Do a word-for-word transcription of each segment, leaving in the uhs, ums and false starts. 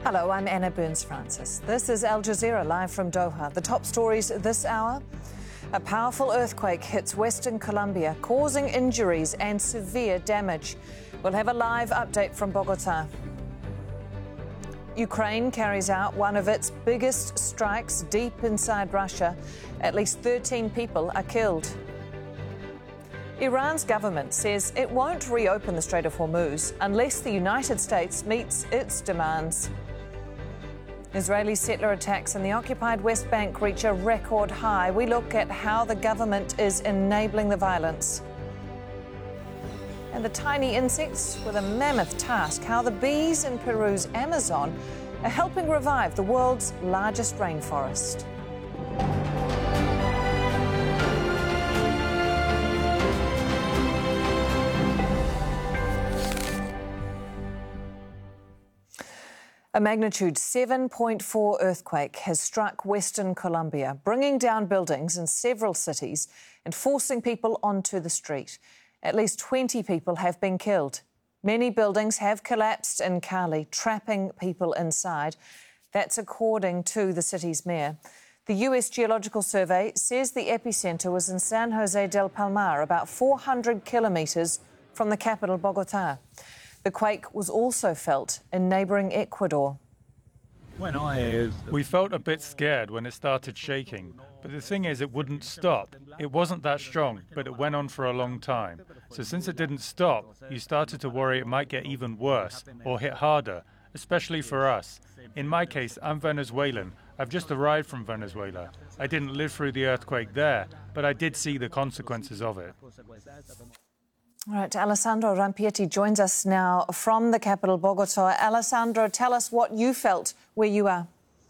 Hello, I'm Anna Burns-Francis. This is Al Jazeera live from Doha. The top stories this hour. A powerful earthquake hits Western Colombia, causing injuries and severe damage. We'll have a live update from Bogota. Ukraine carries out one of its biggest strikes deep inside Russia. At least thirteen people are killed. Iran's government says it won't reopen the Strait of Hormuz unless the United States meets its demands. Israeli settler attacks in the occupied West Bank reach a record high. We look at how the government is enabling the violence. And the tiny insects with a mammoth task, how the bees in Peru's Amazon are helping revive the world's largest rainforest. A magnitude seven point four earthquake has struck Western Colombia, bringing down buildings in several cities and forcing people onto the street. At least twenty people have been killed. Many buildings have collapsed in Cali, trapping people inside. That's according to the city's mayor. The U S Geological Survey says the epicenter was in San Jose del Palmar, about four hundred kilometres from the capital, Bogota. The quake was also felt in neighbouring Ecuador. When I, we felt a bit scared when it started shaking, but the thing is it wouldn't stop. It wasn't that strong, but it went on for a long time. So since it didn't stop, you started to worry it might get even worse or hit harder, especially for us. In my case, I'm Venezuelan. I've just arrived from Venezuela. I didn't live through the earthquake there, but I did see the consequences of it. All right, Alessandro Rampieti joins us now from the capital, Bogota. Alessandro, tell us what you felt where you are.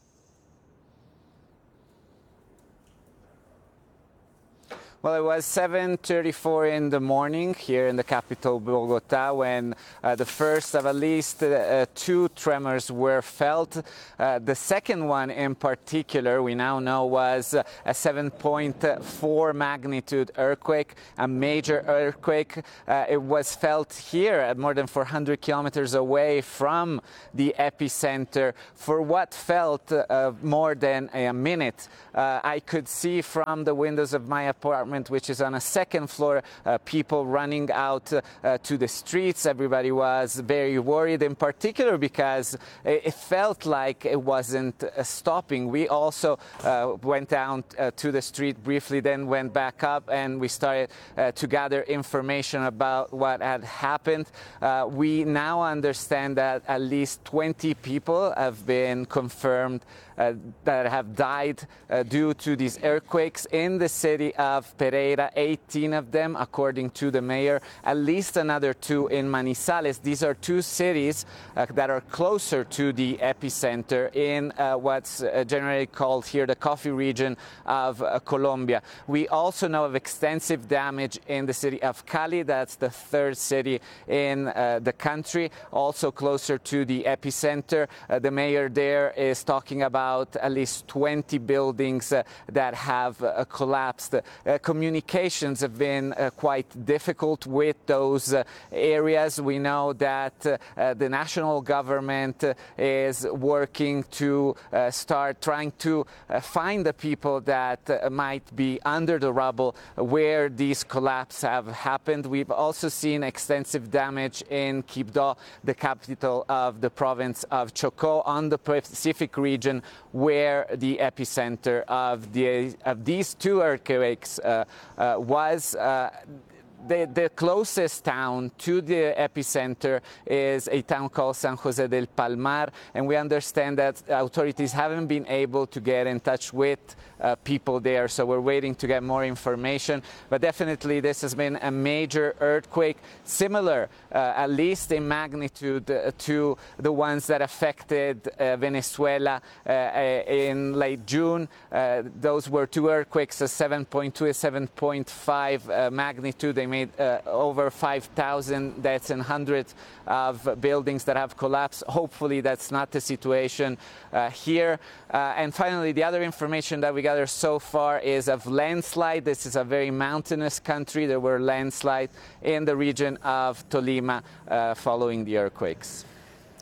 Well, it was seven thirty-four in the morning here in the capital, Bogota, when uh, the first of at least uh, two tremors were felt. Uh, the second one in particular, we now know, was a seven point four magnitude earthquake, a major earthquake. Uh, it was felt here at more than four hundred kilometers away from the epicenter for what felt uh, more than a minute. Uh, I could see from the windows of my apartment, which is on a second floor, uh, people running out uh, to the streets. Everybody was very worried, in particular because it felt like it wasn't uh, stopping. We also uh, went down uh, to the street briefly, then went back up, and we started uh, to gather information about what had happened. Uh, we now understand that at least twenty people have been confirmed Uh, that have died uh, due to these earthquakes in the city of Pereira, eighteen of them, according to the mayor, at least another two in Manizales. These are two cities uh, that are closer to the epicenter in uh, what's uh, generally called here the coffee region of uh, Colombia. We also know of extensive damage in the city of Cali. That's the third city in uh, the country, also closer to the epicenter. Uh, the mayor there is talking about at least twenty buildings uh, that have uh, collapsed. Uh, communications have been uh, quite difficult with those uh, areas. We know that uh, uh, the national government uh, is working to uh, start trying to uh, find the people that uh, might be under the rubble where these collapses have happened. We've also seen extensive damage in Quibdó, the capital of the province of Chocó, on the Pacific region, where the epicenter of, the, of these two earthquakes uh, uh, was. Uh, The, the closest town to the epicenter is a town called San Jose del Palmar, and we understand that authorities haven't been able to get in touch with uh, people there, so we're waiting to get more information. But definitely this has been a major earthquake, similar, uh, at least in magnitude, uh, to the ones that affected uh, Venezuela uh, in late June. Uh, those were two earthquakes, a seven point two and seven point five uh, magnitude. They made uh, over five thousand deaths and hundreds of buildings that have collapsed. Hopefully that's not the situation uh, here. Uh, and finally, the other information that we gather so far is of landslide. This is a very mountainous country. There were landslides in the region of Tolima uh, following the earthquakes.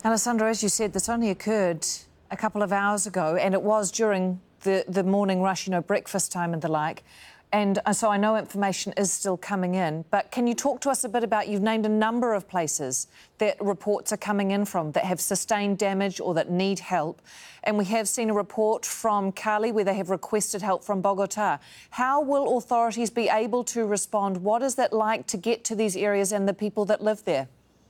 Alessandro, as you said, this only occurred a couple of hours ago, and it was during the, the morning rush, you know, breakfast time and the like. And so I know information is still coming in. But can you talk to us a bit about, you've named a number of places that reports are coming in from that have sustained damage or that need help. And we have seen a report from Cali where they have requested help from Bogota. How will authorities be able to respond? What is that like to get to these areas and the people that live there?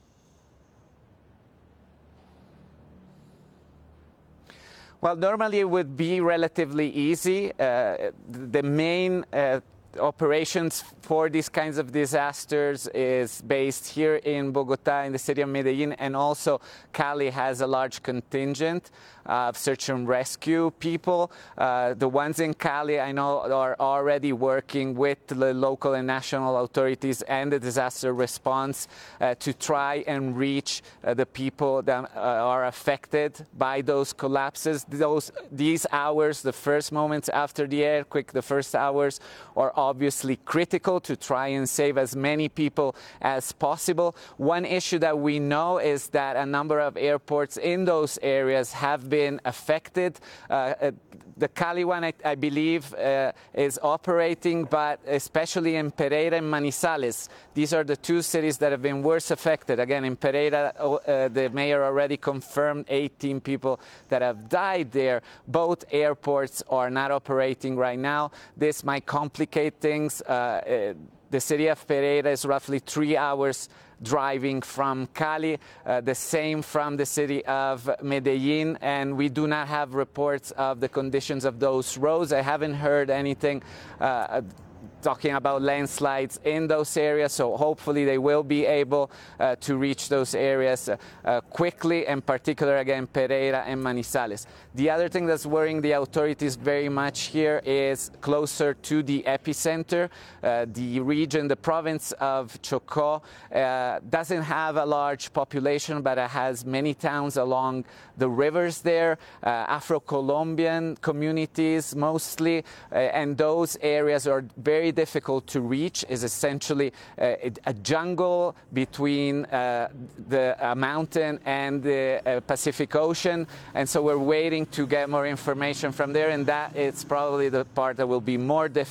Well, normally it would be relatively easy. Uh, the main uh, operations for these kinds of disasters is based here in Bogota, in the city of Medellin, and also Cali has a large contingent of search and rescue people. Uh, the ones in Cali, I know, are already working with the local and national authorities and the disaster response uh, to try and reach uh, the people that uh, are affected by those collapses. Those, these hours, the first moments after the earthquake, the first hours, are obviously critical to try and save as many people as possible. One issue that we know is that a number of airports in those areas have been affected. Uh, the Cali one, I, I believe, uh, is operating, but especially in Pereira and Manizales. These are the two cities that have been worse affected. Again, in Pereira, uh, the mayor already confirmed eighteen people that have died there. Both airports are not operating right now. This might complicate things. Uh, uh, the city of Pereira is roughly three hours driving from Cali, uh, the same from the city of Medellin, and we do not have reports of the conditions of those roads. I haven't heard anything uh, talking about landslides in those areas, so hopefully they will be able uh, to reach those areas uh, uh, quickly, in particular, again, Pereira and Manizales. The other thing that's worrying the authorities very much here is closer to the epicenter. Uh, the region, the province of Chocó, uh, doesn't have a large population, but it has many towns along the rivers there, uh, Afro-Colombian communities mostly, uh, and those areas are very difficult to reach. Is essentially uh, a jungle between uh, the uh, mountain and the uh, Pacific Ocean, and so we're waiting to get more information from there, and that is probably the part that will be more difficult